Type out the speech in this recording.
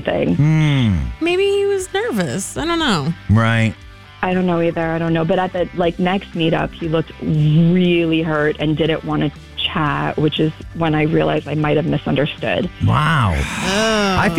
something. Maybe he was nervous. I don't know. Right. I don't know either. I don't know. But at the next meetup, he looked really hurt and didn't want to chat, which is when I realized I might have misunderstood. Wow. I